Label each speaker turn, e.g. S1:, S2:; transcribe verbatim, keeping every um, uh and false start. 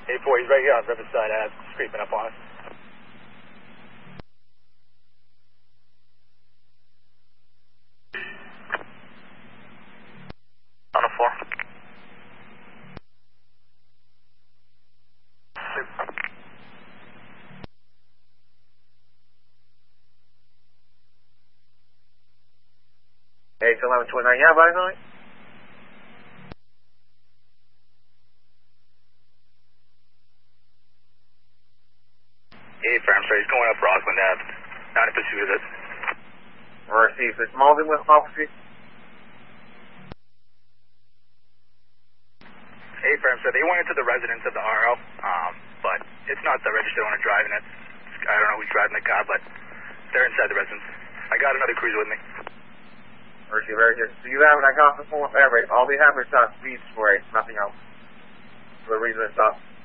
S1: eight four, he's right here on Riverside Ave, creeping up on us.
S2: On the floor.
S3: eight eleven twenty-nine, yeah, by the way.
S2: Hey, firm, sir, he's going up Rockland Ave. Not in pursuit of this.
S3: Mercy, if it's Malden with officer.
S2: Hey, firm, sir, they went into the residence of the R O, um, but it's not the registered owner driving it. I don't know who's driving the car, but they're inside the residence. I got another cruiser with me.
S3: Mercy, very good. So you have an icon for four, all they have is uh, speed spray, nothing else. For the reason it's up.